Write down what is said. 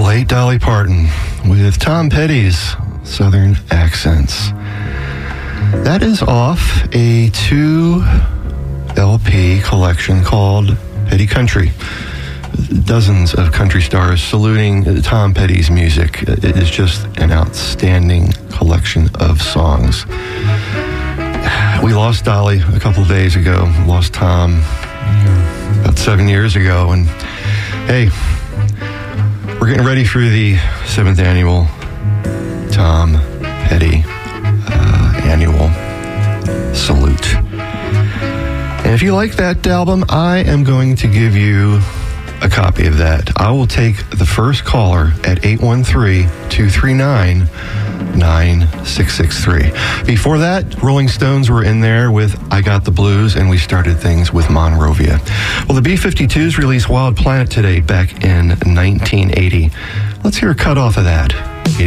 late Dolly Parton with Tom Petty's Southern Accents. That is off a 2 LP collection called Petty Country. Dozens of country stars saluting Tom Petty's music. It is just an outstanding collection of songs. We lost Dolly a couple of days ago. Lost Tom about 7 years ago. And hey, we're getting ready for the 7th annual Tom Petty annual salute. And if you like that album, I am going to give you a copy of that. I will take the first caller at 813-239-9663. Before that, Rolling Stones were in there with I Got the Blues, and we started things with Monrovia. Well, the B-52s released Wild Planet today back in 1980. Let's hear a cut off of that.